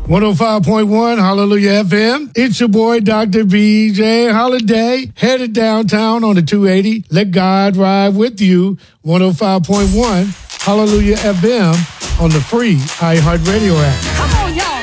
105.1 Hallelujah FM. It's your boy, Dr. BJ Holiday, headed downtown on the 280. Let God ride with you. 105.1 Hallelujah FM on the free iHeartRadio app.